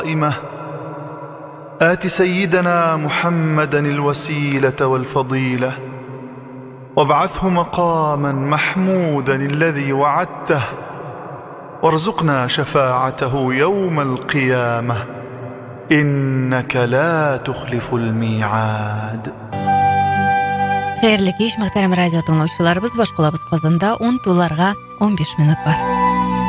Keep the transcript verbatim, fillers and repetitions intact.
قائمة آت سيدنا محمدا الوسيلة والفضيلة وابعثه مقاما محمودا الذي وعدته وارزقنا شفاعته يوم القيامة إنك لا تخلف الميعاد. Xeyrli kech, muhtaram radio tinglovchilarimiz, boshqalabız Qozonda o'n to'llarga o'n besh minut bor.